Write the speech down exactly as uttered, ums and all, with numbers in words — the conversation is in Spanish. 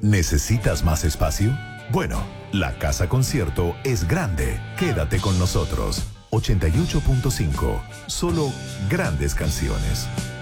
¿Necesitas más espacio? Bueno, la Casa Concierto es grande. Quédate con nosotros. ochenta y ocho punto cinco. Solo grandes canciones.